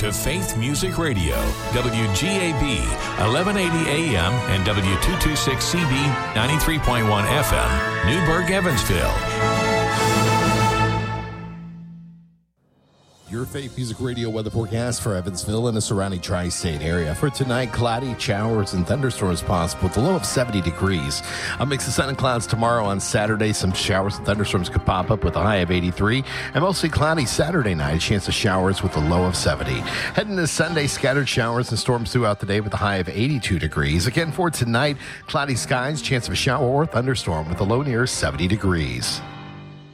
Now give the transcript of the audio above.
to Faith Music Radio, WGAB, 1180 AM and W226CB, 93.1 FM, Newburgh, Evansville. Your Faith Music Radio weather forecast for Evansville and the surrounding tri-state area. For tonight, cloudy, showers, and thunderstorms possible with a low of 70 degrees. A mix of sun and clouds tomorrow. On Saturday, some showers and thunderstorms could pop up with a high of 83. And mostly cloudy Saturday night, a chance of showers with a low of 70. Heading to Sunday, scattered showers and storms throughout the day with a high of 82 degrees. Again, for tonight, cloudy skies, chance of a shower or thunderstorm with a low near 70 degrees.